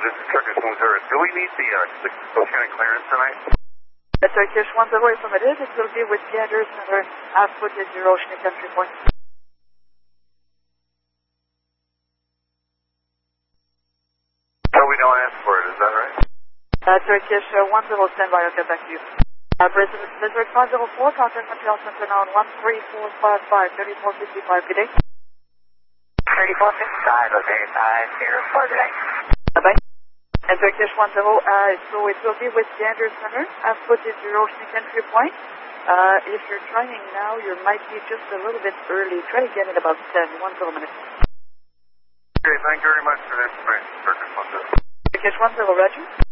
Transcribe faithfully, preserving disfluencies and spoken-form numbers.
this is Turkish one zero. Do we need the, uh, the Oceanic clearance tonight? The Turkish one zero affirmative. It will be with Gander Center at footage your Oceanic entry point. So we don't ask for it, is that right? Uh, Turkish uh, one zero, stand by, I'll get back to you. Uh, President Blizzard five zero four, contact Montreal Center now on one three four five five, thirty-four fifty-five, good day. thirty-four fifty-five, okay, five zero four, good day. Bye-bye. And Turkish one zero, uh, so it will be with Gander Center at footage your Oceanic entry point. Uh, if you're trying now, you might be just a little bit early. Try again in about ten, one zero minutes. Okay, thank you very much for the information, Turkish one zero. Turkish one zero, Roger.